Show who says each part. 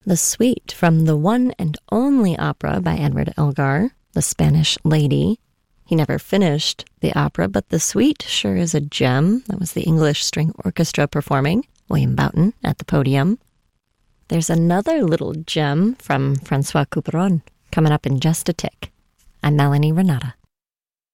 Speaker 1: The suite from the one and only opera by Edward Elgar, The Spanish Lady. He never finished the opera, but the suite sure is a gem. That was the English String Orchestra performing, William Boughton at the podium. There's another little gem from Francois Couperin coming up in just a tick. I'm Melanie Renata.